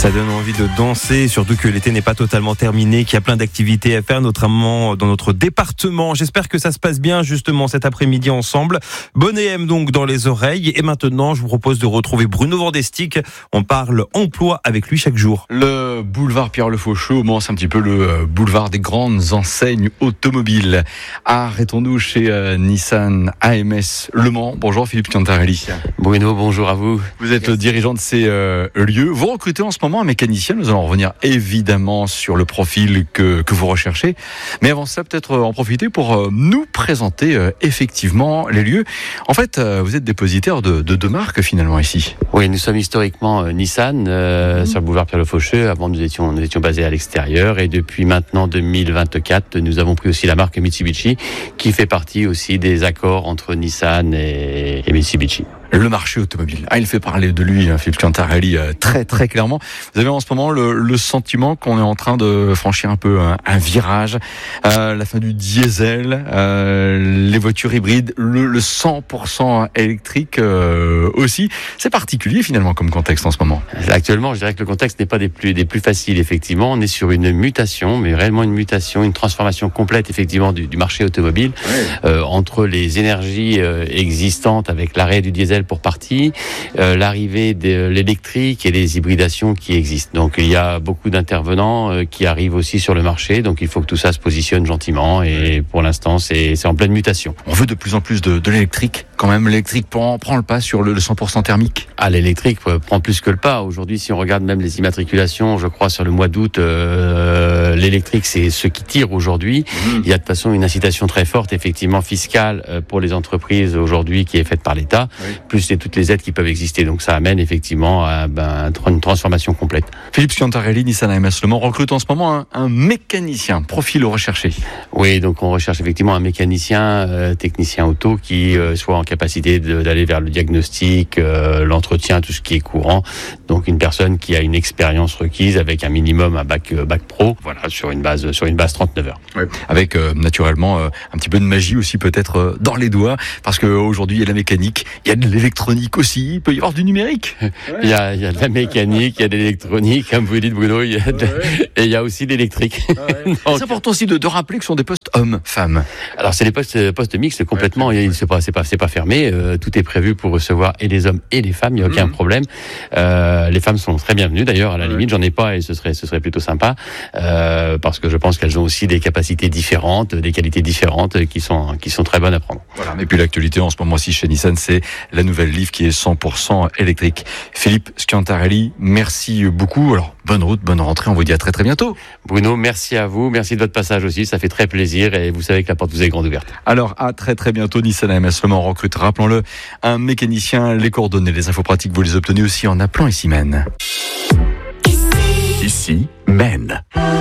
Ça donne envie de danser, surtout que l'été n'est pas totalement terminé, qu'il y a plein d'activités à faire, notamment dans notre département. J'espère que ça se passe bien justement cet après-midi ensemble. Bonne EM donc dans les oreilles. Et maintenant, je vous propose de retrouver Bruno Vandestick. On parle emploi avec lui chaque jour. Le boulevard Pierre-Le Faucheux, au moins c'est un petit peu le boulevard des grandes enseignes automobiles. Arrêtons-nous chez Nissan AMS Le Mans. Bonjour Philippe Cantarelli. Bruno, bonjour à vous. Vous êtes le dirigeant de ces lieux. Vous recrutez en ce moment un mécanicien. Nous allons revenir évidemment sur le profil que vous recherchez. Mais avant ça, peut-être en profiter pour nous présenter effectivement les lieux. En fait, vous êtes dépositaire de deux marques finalement ici. Oui, nous sommes historiquement Nissan sur le boulevard Pierre-Le Faucheux. Avant, nous étions basés à l'extérieur. Et depuis maintenant 2024, nous avons pris aussi la marque Mitsubishi qui fait partie aussi des accords entre Nissan et Mitsubishi. Le marché automobile. Il fait parler de lui, Philippe Cantarelli, très très clairement. Vous avez en ce moment le sentiment qu'on est en train de franchir un peu un virage, la fin du diesel, les voitures hybrides, le 100% électrique aussi. C'est particulier finalement comme contexte en ce moment. Actuellement, je dirais que le contexte n'est pas des plus faciles. Effectivement, on est sur une mutation, mais réellement une mutation, une transformation complète effectivement du marché automobile, entre les énergies existantes avec l'arrêt du diesel pour partie, l'arrivée de l'électrique et les hybridations qui existent. Donc il y a beaucoup d'intervenants qui arrivent aussi sur le marché, donc il faut que tout ça se positionne gentiment et pour l'instant c'est en pleine mutation. On veut de plus en plus de l'électrique quand même. L'électrique prend le pas sur le 100% thermique. L'électrique prend plus que le pas. Aujourd'hui, si on regarde même les immatriculations, je crois sur le mois d'août, l'électrique c'est ce qui tire aujourd'hui. Il y a de toute façon une incitation très forte effectivement fiscale pour les entreprises aujourd'hui qui est faite par l'État. Plus toutes les aides qui peuvent exister. Donc ça amène effectivement à une transformation complète. Philippe Cantarelli, Nissan AMS Le Mans recrute en ce moment un mécanicien, profil recherché. Oui, donc on recherche effectivement un mécanicien, technicien auto qui soit en capacité d'aller vers le diagnostic, l'entretien, tout ce qui est courant. Donc une personne qui a une expérience requise avec un minimum un bac pro, voilà, sur une base 39 heures. Ouais. Avec naturellement un petit peu de magie aussi peut-être dans les doigts, parce qu'aujourd'hui il y a la mécanique, il y a de l'électronique aussi, il peut y avoir du numérique. Il y a de la mécanique, il y a de l'électronique, comme vous dites Bruno, et il y a aussi de l'électrique. Donc, c'est important aussi de rappeler que ce sont des postes hommes-femmes. Alors c'est des postes mixtes complètement, c'est pas fermé, tout est prévu pour recevoir et les hommes et les femmes, il n'y a aucun problème. Les femmes sont très bienvenues d'ailleurs, à la limite j'en ai pas et ce serait plutôt sympa, parce que je pense qu'elles ont aussi des capacités différentes, des qualités différentes qui sont très bonnes à prendre. Voilà. Et puis l'actualité en ce moment aussi chez Nissan, c'est la nouvelle Leaf qui est 100% électrique. Philippe Cantarelli, merci beaucoup. Alors, bonne route, bonne rentrée. On vous dit à très très bientôt. Bruno, merci à vous. Merci de votre passage aussi. Ça fait très plaisir et vous savez que la porte vous est grande ouverte. Alors, à très très bientôt. Nissan AMS Le Mans recrute, rappelons-le, un mécanicien. Les coordonnées, les infos pratiques, vous les obtenez aussi en appelant ici Men. Ici Men.